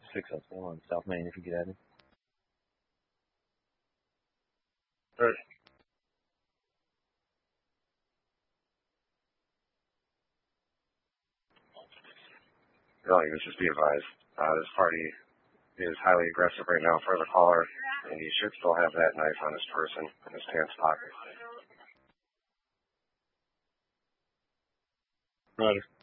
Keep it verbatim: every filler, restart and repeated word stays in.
six oh four on South Main if you get at him. Sure. No, you just be advised. Uh, this party is highly aggressive right now for the caller, and he should still have that knife on his person in his pants pocket. Roger.